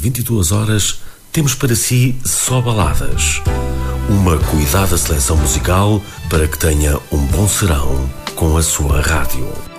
22 horas, temos para si só baladas. Uma cuidada seleção musical para que tenha um bom serão com a sua rádio.